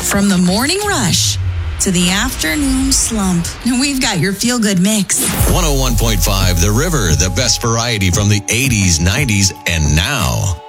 From the morning rush to the afternoon slump, we've got your feel-good mix. 101.5 The River, the best variety from the 80s, 90s, and now.